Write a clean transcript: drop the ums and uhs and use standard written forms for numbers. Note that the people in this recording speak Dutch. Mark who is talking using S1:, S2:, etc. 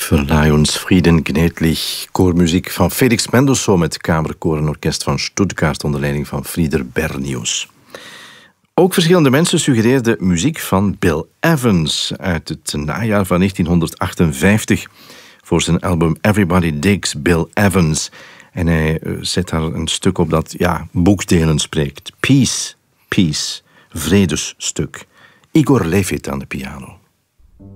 S1: Verleih uns Frieden gnädlich, koormuziek van Felix Mendelssohn met Kamerkorenorkest van Stuttgart onder leiding van Frieder Bernius. Ook verschillende mensen suggereerden muziek van Bill Evans uit het najaar van 1958 voor zijn album Everybody Digs Bill Evans. En hij zet daar een stuk op dat boekdelen spreekt. Peace, peace, vredesstuk. Igor Levit aan de piano.